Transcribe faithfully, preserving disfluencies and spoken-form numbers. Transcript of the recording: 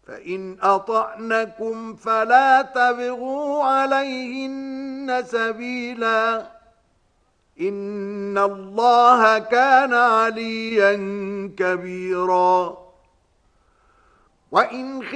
فإن أطعنكم فلا تبغوا عليهن سبيلا إن الله كان عليا كبيرا. وإن